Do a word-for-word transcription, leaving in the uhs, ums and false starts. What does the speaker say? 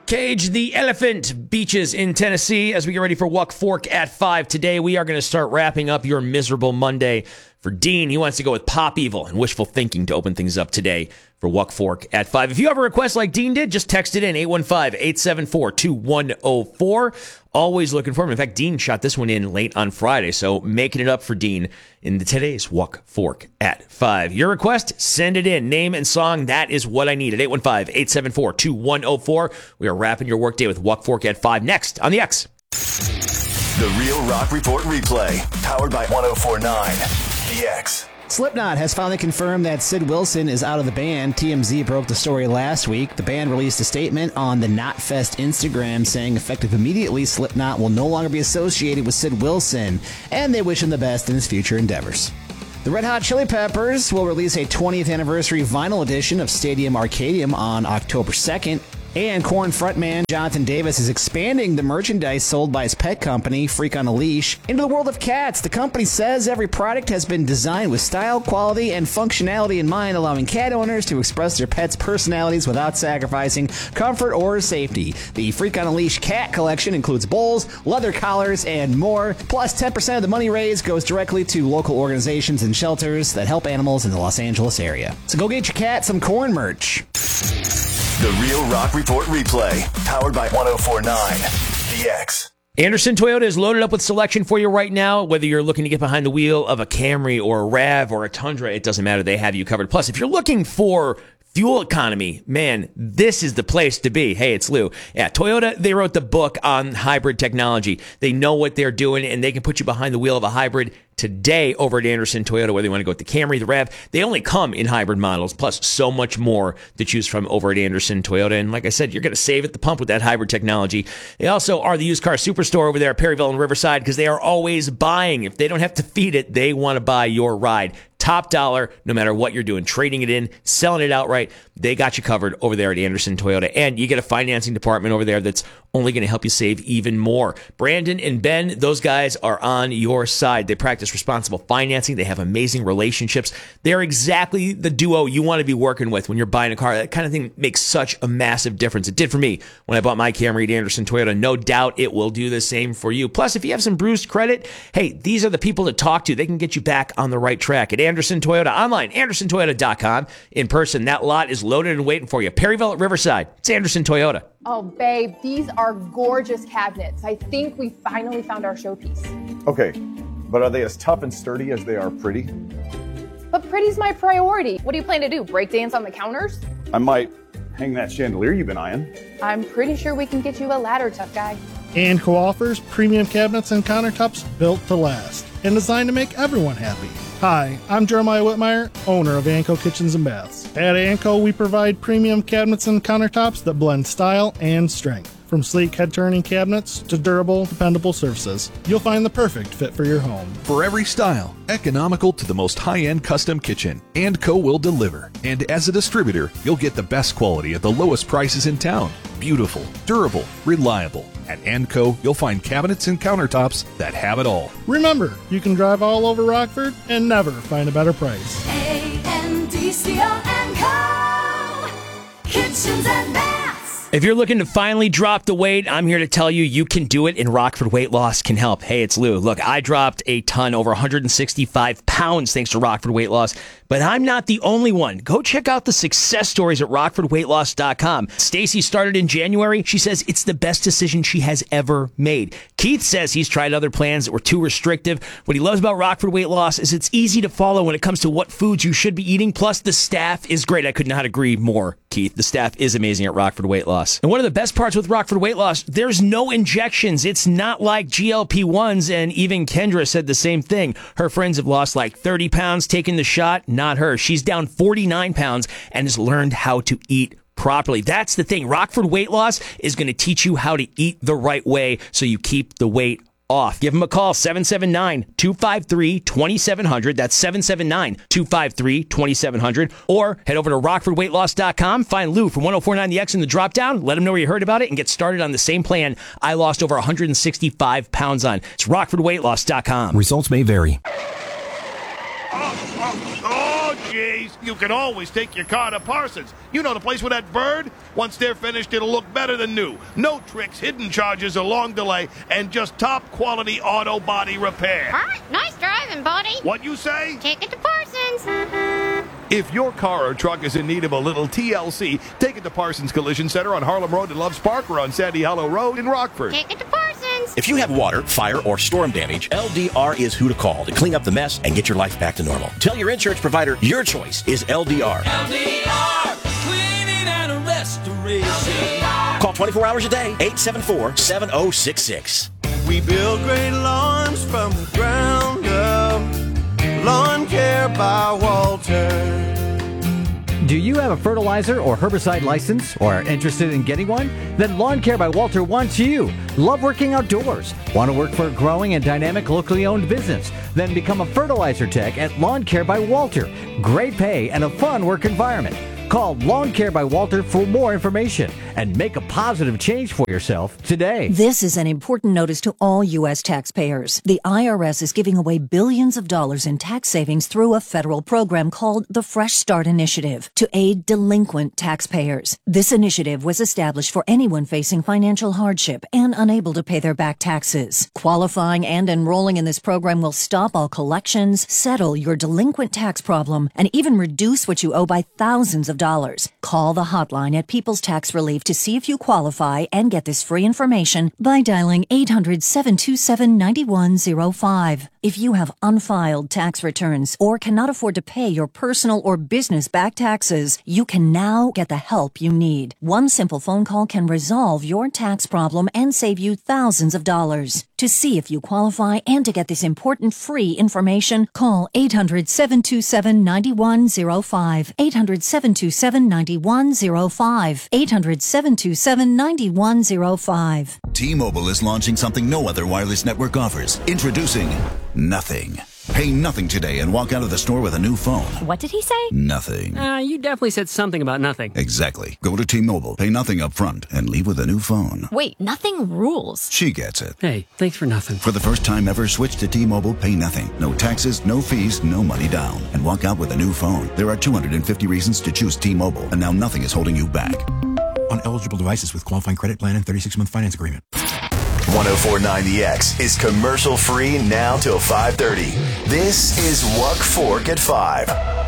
Cage the Elephant Beaches in Tennessee as we get ready for Walk Fork at five. Today, we are going to start wrapping up your miserable Monday. For Dean, he wants to go with Pop Evil and Wishful Thinking to open things up today for Walk Fork at five. If you have a request like Dean did, just text it in, eight one five, eight seven four, two one zero four. Always looking for him. In fact, Dean shot this one in late on Friday, so making it up for Dean in the today's Walk Fork at five. Your request, send it in. Name and song, that is what I need at eight one five, eight seven four, two one zero four. We are wrapping your workday with Walk Fork at five next on the X. The Real Rock Report replay, powered by one oh four point nine The X. Slipknot has finally confirmed that Sid Wilson is out of the band. T M Z broke the story last week. The band released a statement on the Knotfest Instagram saying effective immediately, Slipknot will no longer be associated with Sid Wilson, and they wish him the best in his future endeavors. The Red Hot Chili Peppers will release a twentieth anniversary vinyl edition of Stadium Arcadium on October second. And Korn frontman Jonathan Davis is expanding the merchandise sold by his pet company, Freak on a Leash, into the world of cats. The company says every product has been designed with style, quality, and functionality in mind, allowing cat owners to express their pets' personalities without sacrificing comfort or safety. The Freak on a Leash cat collection includes bowls, leather collars, and more. Plus, ten percent of the money raised goes directly to local organizations and shelters that help animals in the Los Angeles area. So go get your cat some Korn merch. The Real Rock Report replay, powered by one oh four point nine The X. Anderson Toyota is loaded up with selection for you right now. Whether you're looking to get behind the wheel of a Camry or a RAV or a Tundra, it doesn't matter. They have you covered. Plus, if you're looking for fuel economy, man, this is the place to be. Hey, it's Lou. Yeah, Toyota, they wrote the book on hybrid technology. They know what they're doing, and they can put you behind the wheel of a hybrid today over at Anderson Toyota, whether you want to go with the Camry, the RAV. They only come in hybrid models, plus so much more to choose from over at Anderson Toyota. And like I said, you're going to save at the pump with that hybrid technology. They also are the used car superstore over there at Perryville and Riverside because they are always buying. If they don't have to feed it, they want to buy your ride. Top dollar, no matter what you're doing, trading it in, selling it outright, they got you covered over there at Anderson Toyota. And you get a financing department over there that's only going to help you save even more. Brandon and Ben, those guys are on your side. They practice responsible financing. They have amazing relationships. They're exactly the duo you want to be working with when you're buying a car. That kind of thing makes such a massive difference. It did for me when I bought my Camry at Anderson Toyota. No doubt it will do the same for you. Plus, if you have some bruised credit, hey, these are the people to talk to. They can get you back on the right track at Anderson Toyota. Online, anderson toyota dot com. In person, that lot is loaded and waiting for you. Perryville at Riverside. It's Anderson Toyota. Oh, babe, these are gorgeous cabinets. I think we finally found our showpiece. Okay, but are they as tough and sturdy as they are pretty? But pretty's my priority. What do you plan to do, break dance on the counters? I might hang that chandelier you've been eyeing. I'm pretty sure we can get you a ladder, tough guy. Anco offers premium cabinets and countertops built to last and designed to make everyone happy. Hi, I'm Jeremiah Whitmire, owner of Anco Kitchens and Baths. At Anco, we provide premium cabinets and countertops that blend style and strength. From sleek head-turning cabinets to durable, dependable surfaces, you'll find the perfect fit for your home. For every style, economical to the most high-end custom kitchen, Anco will deliver. And as a distributor, you'll get the best quality at the lowest prices in town. Beautiful, durable, reliable. At Anco, you'll find cabinets and countertops that have it all. Remember, you can drive all over Rockford and never find a better price. A N D C O and Co. Kitchens and Baths. If you're looking to finally drop the weight, I'm here to tell you you can do it, and Rockford Weight Loss can help. Hey, it's Lou. Look, I dropped a ton, over one hundred sixty-five pounds thanks to Rockford Weight Loss, but I'm not the only one. Go check out the success stories at rockford weight loss dot com. Stacy started in January. She says it's the best decision she has ever made. Keith says he's tried other plans that were too restrictive. What he loves about Rockford Weight Loss is it's easy to follow when it comes to what foods you should be eating, plus the staff is great. I could not agree more, Keith. The staff is amazing at Rockford Weight Loss. And one of the best parts with Rockford Weight Loss, there's no injections. It's not like G L P ones, and even Kendra said the same thing. Her friends have lost like thirty pounds taking the shot. Not her. She's down forty-nine pounds and has learned how to eat properly. That's the thing. Rockford Weight Loss is going to teach you how to eat the right way so you keep the weight off. Give them a call, seven seven nine, two five three, two seven zero zero. That's seven seven nine, two five three, two seven zero zero. Or head over to rockford weight loss dot com. Find Lou from one oh four point nine The X in the drop down. Let him know where you heard about it and get started on the same plan I lost over one hundred sixty-five pounds on. It's rockford weight loss dot com. Results may vary. Oh, oh, oh, jeez. You can always take your car to Parsons. You know the place with that bird? Once they're finished, it'll look better than new. No tricks, hidden charges, or long delay, and just top-quality auto body repair. All right, nice driving, buddy. What you say? Take it to Parsons. If your car or truck is in need of a little T L C, take it to Parsons Collision Center on Harlem Road in Loves Park or on Sandy Hollow Road in Rockford. Take it to Parsons. If you have water, fire, or storm damage, L D R is who to call to clean up the mess and get your life back to normal. Tell your insurance provider your choice is L D R. L D R, cleaning and restoration. Call twenty-four hours a day, eight seven four, seven zero six six. We build great lawns from the ground up. Lawn Care by Walter. Do you have a fertilizer or herbicide license or are interested in getting one? Then Lawn Care by Walter wants you. Love working outdoors? Want to work for a growing and dynamic locally owned business? Then become a fertilizer tech at Lawn Care by Walter. Great pay and a fun work environment. Call Lawn Care by Walter for more information and make a positive change for yourself today. This is an important notice to all U S taxpayers. The I R S is giving away billions of dollars in tax savings through a federal program called the Fresh Start Initiative to aid delinquent taxpayers. This initiative was established for anyone facing financial hardship and unable to pay their back taxes. Qualifying and enrolling in this program will stop all collections, settle your delinquent tax problem, and even reduce what you owe by thousands of dollars. Call the hotline at People's Tax Relief to see if you qualify and get this free information by dialing eight hundred, seven two seven, nine one zero five. If you have unfiled tax returns or cannot afford to pay your personal or business back taxes, you can now get the help you need. One simple phone call can resolve your tax problem and save you thousands of dollars. To see if you qualify and to get this important free information, call eight hundred, seven two seven, nine one zero five. eight hundred, seven two seven, nine one zero five. eight hundred, seven two seven, nine one zero five. T-Mobile is launching something no other wireless network offers. Introducing Nothing. Pay nothing today and walk out of the store with a new phone. What did he say? Nothing. Uh, you definitely said something about nothing. Exactly. Go to T-Mobile, pay nothing up front, and leave with a new phone. Wait, nothing rules. She gets it. Hey, thanks for nothing. For the first time ever, switch to T-Mobile, pay nothing. No taxes, no fees, no money down. And walk out with a new phone. There are two hundred fifty reasons to choose T-Mobile, and now nothing is holding you back. On eligible devices with qualifying credit plan and thirty-six month finance agreement. one oh four point nine The X is commercial free now till five thirty. This is Wuck Fork at five.